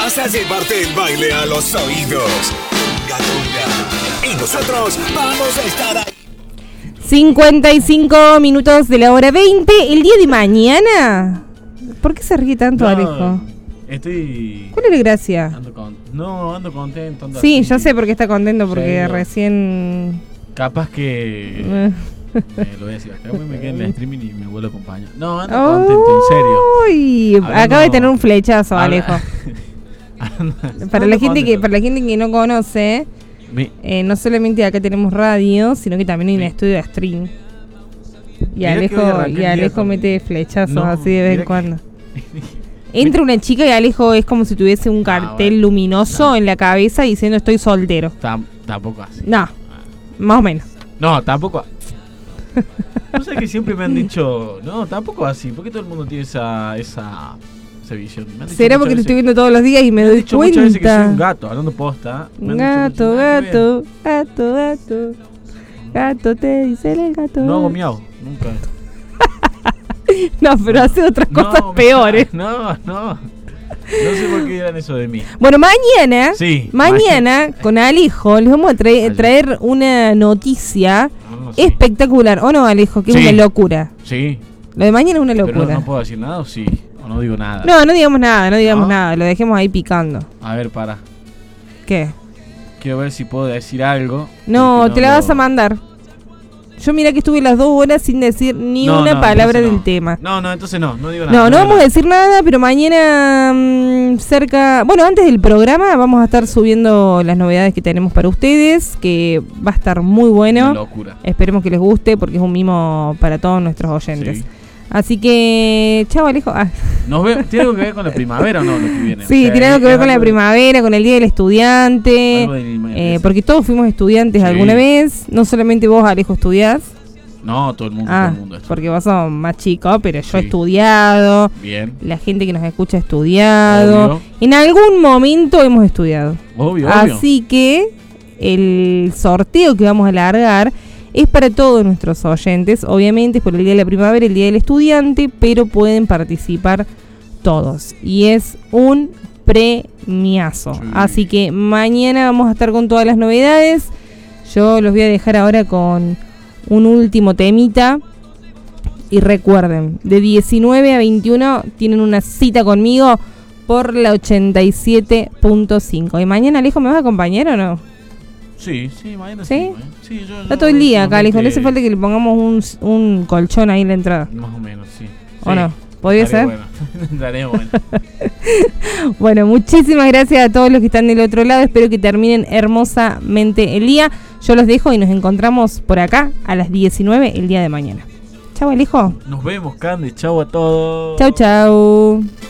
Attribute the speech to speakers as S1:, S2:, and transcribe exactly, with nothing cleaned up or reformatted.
S1: vas a llevarte el baile a los oídos. Gatuna. Y nosotros vamos a estar ahí.
S2: cincuenta y cinco minutos de la hora veinte. El día de mañana. ¿Por qué se ríe tanto,
S3: No,
S2: Alejo?
S3: Estoy...
S2: ¿Cuál es la gracia?
S3: Ando con... No, ando contento. Ando
S2: Sí,
S3: así.
S2: ya sé por qué está contento, porque
S3: Sí,
S2: recién...
S3: Capaz que... eh, lo voy a decir. Capaz me quedé en el streaming y mi abuelo acompaña. No, ando contento, en serio.
S2: Uy,
S3: Hablando-
S2: acaba de tener un flechazo,
S3: Habla-
S2: Alejo.
S3: Ando-
S2: Para
S3: ando
S2: la gente que
S3: contento.
S2: para la gente que no conoce,
S3: Mi-
S2: eh, no solamente acá tenemos radio, sino que también hay un
S3: Sí.
S2: estudio de stream. Y
S3: Mirá que hoy
S2: Alejo,
S3: arranqué
S2: y
S3: el día
S2: Alejo
S3: con-
S2: mete flechazos
S3: No,
S2: así de vez
S3: mirá
S2: en
S3: que-
S2: cuando. Entra una chica y Alejo es como si tuviese un cartel
S3: bueno.
S2: luminoso
S3: No.
S2: en la cabeza diciendo estoy soltero.
S3: Tam- tampoco así.
S2: No, más o menos.
S3: No, tampoco. No sé que siempre me han dicho, no, tampoco así. ¿Por qué todo el mundo tiene esa esa, esa visión? Me han dicho
S2: ¿Será
S3: muchas
S2: porque te
S3: veces-
S2: estoy viendo todos los días y me
S3: me han
S2: doy
S3: dicho muchas veces que soy un
S2: cuenta?
S3: gato, hablando posta. Me han dicho
S2: Gato,
S3: muchas- nada que ver.
S2: gato, gato, gato. Gato te dice el gato.
S3: No hago miau, nunca.
S2: No, pero hace otras cosas
S3: No,
S2: peores.
S3: No, no. No sé por qué dirán eso de mí.
S2: Bueno, mañana,
S3: Sí,
S2: mañana con Alejo les vamos a traer,
S3: Ayer.
S2: traer una noticia
S3: No, sí.
S2: espectacular. ¿O no, Alejo? Que
S3: Sí.
S2: es una locura.
S3: Sí,
S2: Lo de mañana es una
S3: pero no,
S2: locura.
S3: no puedo decir nada o sí. O no digo nada.
S2: No, no digamos nada, no digamos
S3: ¿No?
S2: nada. Lo dejemos ahí picando.
S3: A ver, para.
S2: ¿Qué?
S3: Quiero ver si puedo decir algo.
S2: No,
S3: porque
S2: te la
S3: lo-
S2: vas a mandar. Yo mira que estuve las dos horas sin decir ni
S3: No,
S2: una
S3: no,
S2: palabra
S3: entonces
S2: del
S3: no.
S2: tema.
S3: No, no, entonces no, no digo nada.
S2: No, no
S3: digo
S2: vamos a
S3: nada.
S2: decir nada, pero mañana mm, cerca, bueno, antes del programa vamos a estar subiendo las novedades que tenemos para ustedes, que va a estar muy
S3: Una
S2: bueno.
S3: locura.
S2: Esperemos que les guste porque es un mimo para todos nuestros oyentes.
S3: Sí.
S2: Así que, chao Alejo. Ah,
S3: Nos ve- ¿Tiene algo que ver con la primavera o no lo que viene?
S2: sí,
S3: O sea,
S2: tiene algo que ver
S3: es
S2: con la
S3: algo de-
S2: primavera, con el Día del Estudiante,
S3: algo de-
S2: eh, porque todos fuimos estudiantes
S3: Sí.
S2: alguna vez, no solamente vos Alejo estudiás.
S3: No, todo el mundo,
S2: Ah,
S3: todo el mundo. esto.
S2: porque vos sos más chico, pero yo he
S3: Sí.
S2: estudiado,
S3: Bien.
S2: la gente que nos escucha ha estudiado.
S3: Obvio.
S2: En algún momento hemos estudiado.
S3: Obvio, obvio.
S2: Así que el sorteo que vamos a largar es para todos nuestros oyentes. Obviamente es por el Día de la Primavera, el Día del Estudiante, pero pueden participar todos. Y es un premiazo.
S3: Sí.
S2: Así que mañana vamos a estar con todas las novedades. Yo los voy a dejar ahora con un último temita. Y recuerden, de diecinueve a veintiuno tienen una cita conmigo por la ochenta y siete punto cinco. ¿Y mañana, Alejo, me vas a acompañar o no?
S3: Sí, sí, mañana
S2: ¿Sí?
S3: sí. ¿eh? Sí, yo,
S2: Está
S3: yo
S2: todo el día acá, Alejo. No hace
S3: últimamente-
S2: falta que le pongamos un, un colchón ahí en la entrada.
S3: Más o menos, sí.
S2: ¿O
S3: Sí,
S2: no? ¿Podría
S3: estaría
S2: ser?
S3: Bueno. Estaría bueno.
S2: Bueno, muchísimas gracias a todos los que están del otro lado. Espero que terminen hermosamente el día. Yo los dejo y nos encontramos por acá a las diecinueve el día de mañana. Chau, Alejo.
S3: Nos vemos, Candy. Chau a todos.
S2: Chau, chau.